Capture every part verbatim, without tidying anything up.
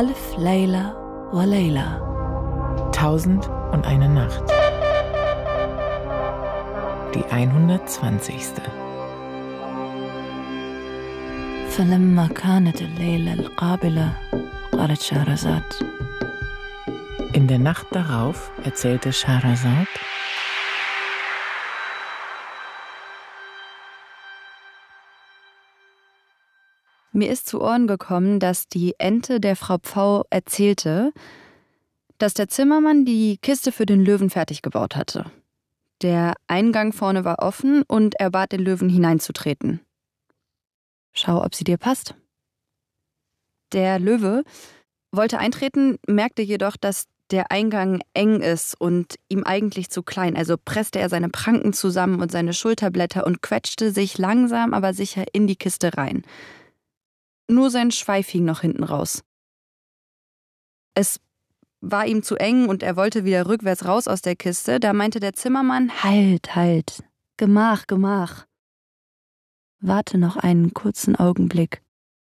Alf Layla wa Layla. Tausend und eine Nacht. Die hundertzwanzigste. فلما كانت الليلة القابلة قالت شهرزاد. In der Nacht darauf erzählte Scheherazade: Mir ist zu Ohren gekommen, dass die Ente der Frau Pfau erzählte, dass der Zimmermann die Kiste für den Löwen fertig gebaut hatte. Der Eingang vorne war offen und er bat den Löwen hineinzutreten. Schau, ob sie dir passt. Der Löwe wollte eintreten, merkte jedoch, dass der Eingang eng ist und ihm eigentlich zu klein. Also presste er seine Pranken zusammen und seine Schulterblätter und quetschte sich langsam, aber sicher in die Kiste rein. Nur sein Schweif hing noch hinten raus. Es war ihm zu eng und er wollte wieder rückwärts raus aus der Kiste. Da meinte der Zimmermann: Halt, halt, Gemach, Gemach. Warte noch einen kurzen Augenblick.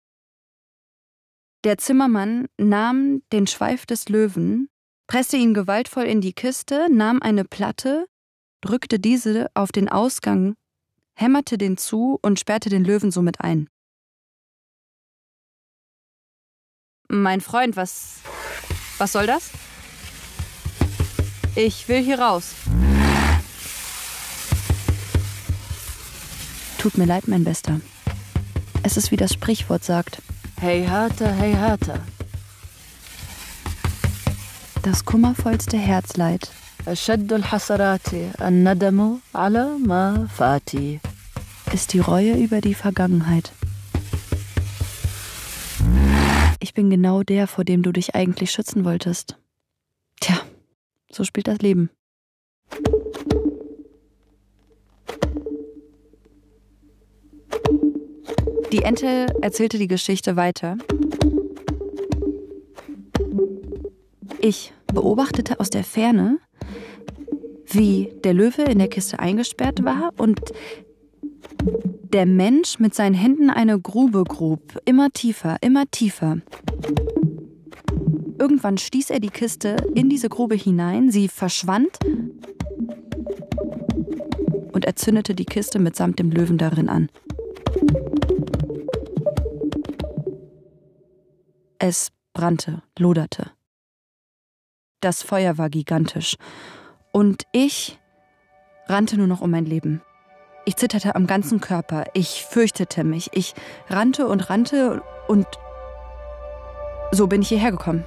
Der Zimmermann nahm den Schweif des Löwen, presste ihn gewaltvoll in die Kiste, nahm eine Platte, drückte diese auf den Ausgang, hämmerte den zu und sperrte den Löwen somit ein. Mein Freund, was, was soll das? Ich will hier raus. Tut mir leid, mein Bester. Es ist, wie das Sprichwort sagt. Heyhata, heyhata. Das kummervollste Herzleid أشد الحسرات الندم على ما فات. ist die Reue über die Vergangenheit. Ich bin genau der, vor dem du dich eigentlich schützen wolltest. Tja, so spielt das Leben. Die Ente erzählte die Geschichte weiter. Ich beobachtete aus der Ferne, wie der Löwe in der Kiste eingesperrt war und der Mensch mit seinen Händen eine Grube grub, immer tiefer, immer tiefer. Irgendwann stieß er die Kiste in diese Grube hinein, sie verschwand und er zündete die Kiste mitsamt dem Löwen darin an. Es brannte, loderte. Das Feuer war gigantisch und ich rannte nur noch um mein Leben. Ich zitterte am ganzen Körper, ich fürchtete mich, ich rannte und rannte und so bin ich hierher gekommen.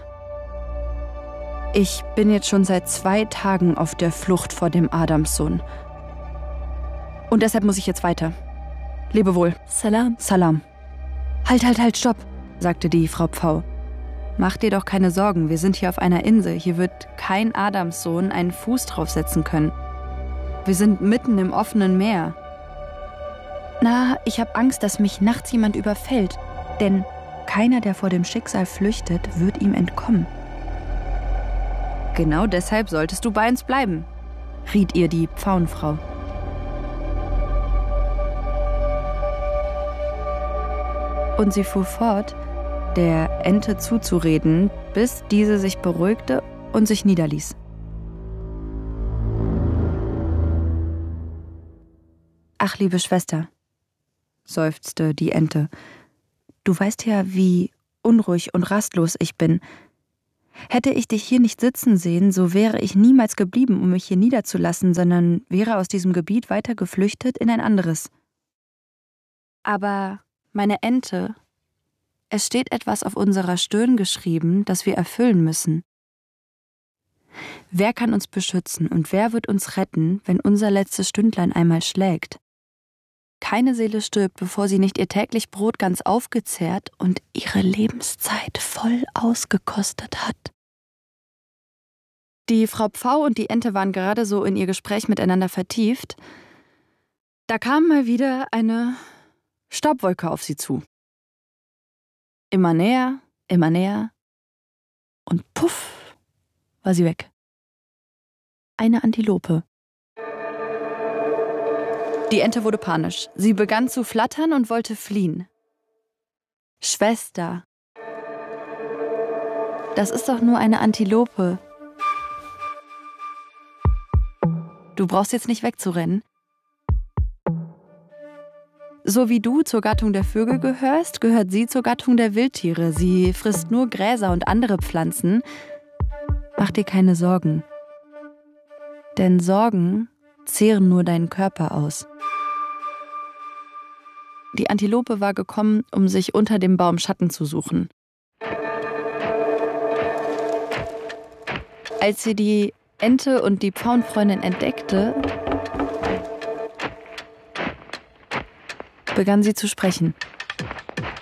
Ich bin jetzt schon seit zwei Tagen auf der Flucht vor dem Adamssohn. Und deshalb muss ich jetzt weiter. Lebe wohl. Salam. Salam. Halt, halt, halt, stopp, sagte die Frau Pfau. Mach dir doch keine Sorgen, wir sind hier auf einer Insel. Hier wird kein Adamssohn einen Fuß draufsetzen können. Wir sind mitten im offenen Meer. Na, ich habe Angst, dass mich nachts jemand überfällt. Denn keiner, der vor dem Schicksal flüchtet, wird ihm entkommen. Genau deshalb solltest du bei uns bleiben, riet ihr die Pfauenfrau. Und sie fuhr fort, der Ente zuzureden, bis diese sich beruhigte und sich niederließ. Ach, liebe Schwester, seufzte die Ente, du weißt ja, wie unruhig und rastlos ich bin. Hätte ich dich hier nicht sitzen sehen, so wäre ich niemals geblieben, um mich hier niederzulassen, sondern wäre aus diesem Gebiet weiter geflüchtet in ein anderes. Aber, meine Ente, es steht etwas auf unserer Stirn geschrieben, das wir erfüllen müssen. Wer kann uns beschützen und wer wird uns retten, wenn unser letztes Stündlein einmal schlägt? Keine Seele stirbt, bevor sie nicht ihr täglich Brot ganz aufgezehrt und ihre Lebenszeit voll ausgekostet hat. Die Frau Pfau und die Ente waren gerade so in ihr Gespräch miteinander vertieft. Da kam mal wieder eine Staubwolke auf sie zu. Immer näher, immer näher und puff, war sie weg. Eine Antilope. Die Ente wurde panisch. Sie begann zu flattern und wollte fliehen. Schwester, das ist doch nur eine Antilope. Du brauchst jetzt nicht wegzurennen. So wie du zur Gattung der Vögel gehörst, gehört sie zur Gattung der Wildtiere. Sie frisst nur Gräser und andere Pflanzen. Mach dir keine Sorgen. Denn Sorgen zehren nur deinen Körper aus. Die Antilope war gekommen, um sich unter dem Baum Schatten zu suchen. Als sie die Ente und die Pfauenfreundin entdeckte, begann sie zu sprechen.